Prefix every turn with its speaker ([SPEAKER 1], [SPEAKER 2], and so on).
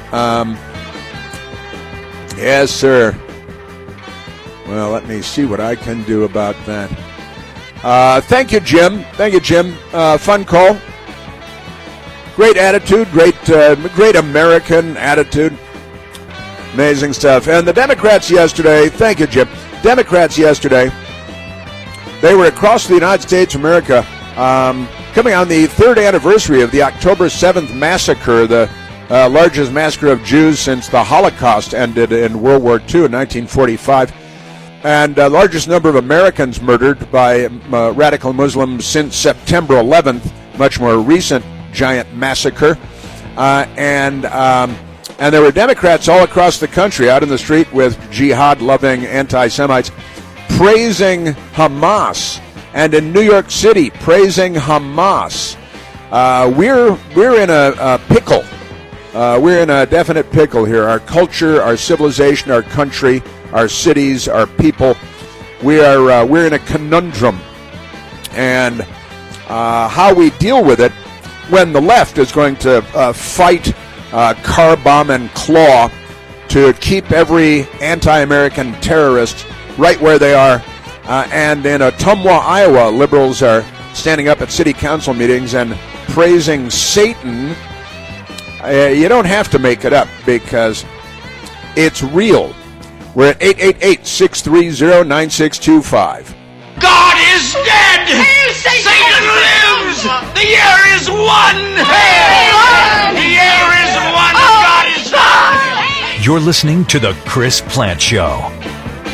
[SPEAKER 1] Yes, sir. Well, let me see what I can do about that. Thank you, Jim. Fun call. Great attitude. Great American attitude. Amazing stuff. And the Democrats yesterday, thank you, Jim. Democrats yesterday, they were across the United States of America, coming on the third anniversary of the October 7th massacre, the largest massacre of Jews since the Holocaust ended in World War II in 1945. And the largest number of Americans murdered by radical Muslims since September 11th, much more recent giant massacre. And there were Democrats all across the country out in the street with jihad-loving anti-Semites praising Hamas. And in New York City, praising Hamas. We're in a pickle. We're in a definite pickle here. Our culture, our civilization, our country, our cities, our people. We're in a conundrum, and how we deal with it when the left is going to fight car bomb and claw to keep every anti-American terrorist right where they are. And in Ottumwa, Iowa, liberals are standing up at city council meetings and praising Satan. You don't have to make it up because it's real. We're at 888-630-9625.
[SPEAKER 2] God is dead! Hail Satan lives! The year is one! The year is one! God is dead!
[SPEAKER 3] You're listening to The Chris Plant Show.